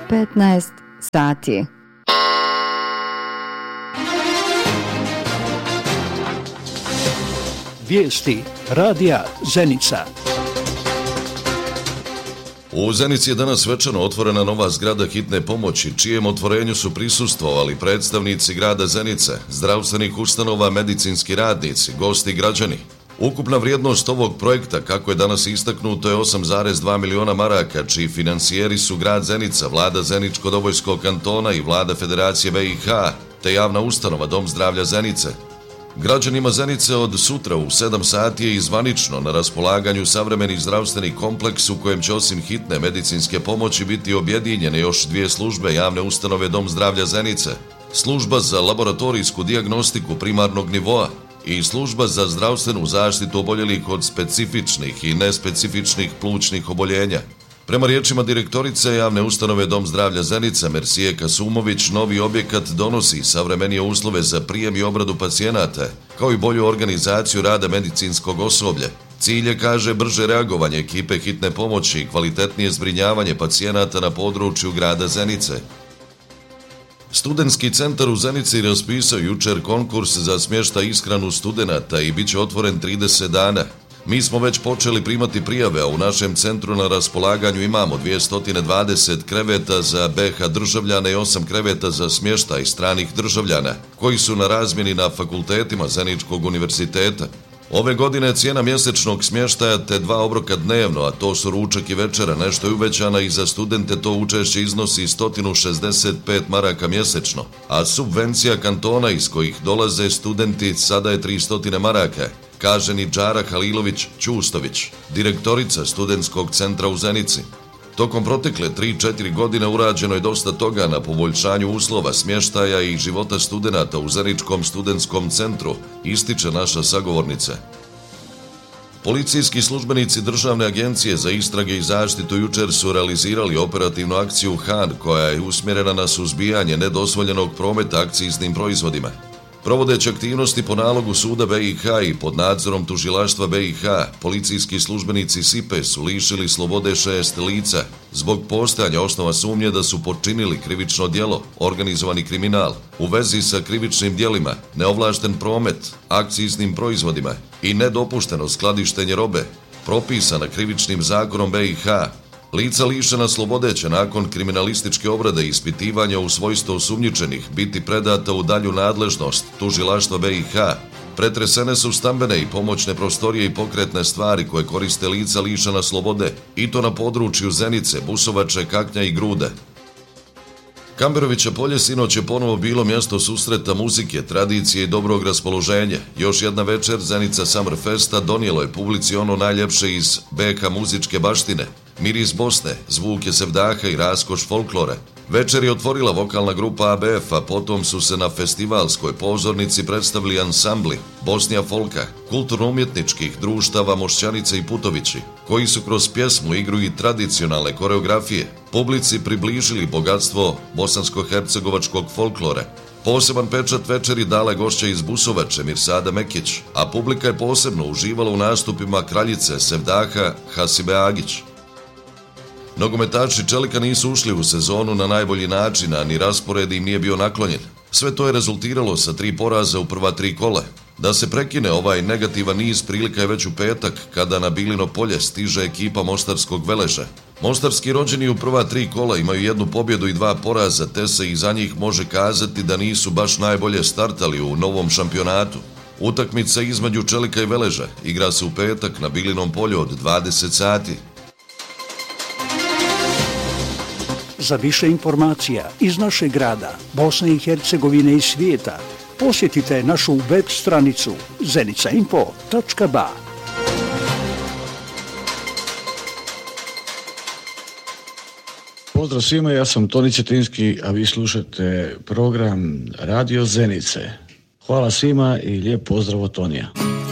15 sati. Vijesti radija Zenica. U Zenici je danas svečano otvorena nova zgrada hitne pomoći, čijem otvorenju su prisustvovali predstavnici grada Zenice, zdravstvenih ustanova, medicinski radnici, gosti i građani. Ukupna vrijednost ovog projekta, kako je danas istaknuto, je 8,2 miliona maraka, čiji financijeri su grad Zenica, vlada Zeničko-Dobojskog kantona i vlada Federacije BiH, te javna ustanova Dom zdravlja Zenice. Građanima Zenice od sutra u 7 sati je zvanično na raspolaganju savremeni zdravstveni kompleks u kojem će osim hitne medicinske pomoći biti objedinjene još 2 službe javne ustanove Dom zdravlja Zenice, služba za laboratorijsku dijagnostiku primarnog nivoa i služba za zdravstvenu zaštitu oboljelih od specifičnih i nespecifičnih plućnih oboljenja. Prema riječima direktorice javne ustanove Dom zdravlja Zenica Mersije Kasumović, novi objekat donosi savremenije uslove za prijem i obradu pacijenata, kao i bolju organizaciju rada medicinskog osoblja. Cilj je, kaže, brže reagovanje ekipe hitne pomoći i kvalitetnije zbrinjavanje pacijenata na području grada Zenice. Studentski centar u Zenici raspisao jučer konkurs za smještaj i ishranu studenata i bit će otvoren 30 dana. Mi smo već počeli primati prijave, a u našem centru na raspolaganju imamo 220 kreveta za BiH državljane i 8 kreveta za smještaj stranih državljana, koji su na razmjeni na fakultetima Zeničkog univerziteta. Ove godine cijena mjesečnog smještaja te 2 obroka dnevno, a to su ručak i večera, nešto je uvećana i za studente to učešće iznosi 165 maraka mjesečno, a subvencija kantona iz kojih dolaze studenti sada je 300 maraka, kaže Nidžara Halilović Ćustović, direktorica studentskog centra u Zenici. Tokom protekle 3-4 godine urađeno je dosta toga na poboljšanju uslova smještaja i života studenata u Zeničkom studentskom centru, ističe naša sagovornica. Policijski službenici Državne agencije za istrage i zaštitu jučer su realizirali operativnu akciju Han, koja je usmjerena na suzbijanje nedozvoljenog prometa akciznim proizvodima. Provodeći aktivnosti po nalogu suda BiH i pod nadzorom tužilaštva BiH, policijski službenici SIPE su lišili slobode 6 lica zbog postojanja osnova sumnje da su počinili krivično djelo, organizovani kriminal, u vezi sa krivičnim djelima, neovlašten promet, akciznim proizvodima i nedopušteno skladištenje robe, propisana krivičnim zakonom BiH. Lica lišena slobode će nakon kriminalističke obrade i ispitivanja u svojstvu osumnjičenih biti predata u dalju nadležnost tužilaštva BiH. Pretresene su stambene i pomoćne prostorije i pokretne stvari koje koriste lica lišena slobode, i to na području Zenice, Busovače, Kaknja i Grude. Kamberovića polje sinoć je ponovo bilo mjesto susreta muzike, tradicije i dobrog raspoloženja. Još jedna večer Zenica Summer Festa donijelo je publici ono najljepše iz BiH muzičke baštine. Miris Bosne, zvuke sevdaha i raskoš folklora. Večer je otvorila vokalna grupa ABF, a potom su se na festivalskoj pozornici predstavili ansambli Bosnija folka, kulturno-umjetničkih društava Mošćanice i Putovići, koji su kroz pjesmu, igru i tradicionalne koreografije publici približili bogatstvo bosansko-hercegovačkog folklora. Poseban pečat večeri dala gošća iz Busovače Mirsada Mekić, a publika je posebno uživala u nastupima kraljice sevdaha Hasibe Agić. Nogometaši Čelika nisu ušli u sezonu na najbolji način, a ni raspored im nije bio naklonjen. Sve to je rezultiralo sa 3 poraza u prva 3 kola. Da se prekine ovaj negativan niz prilika je već u petak, kada na Bilino polje stiže ekipa Mostarskog Veleža. Mostarski rođeni u prva 3 kola imaju 1 pobjedu i 2 poraza, te se i za njih može kazati da nisu baš najbolje startali u novom šampionatu. Utakmica između Čelika i Veleža igra se u petak na Bilinom polju od 20 sati. Za više informacija iz našeg grada, Bosne i Hercegovine i svijeta, posjetite našu web stranicu zenicainfo.ba. Pozdrav svima, ja sam Toni Cetinski, a vi slušate program Radio Zenice. Hvala svima i lijep pozdrav od Tonija.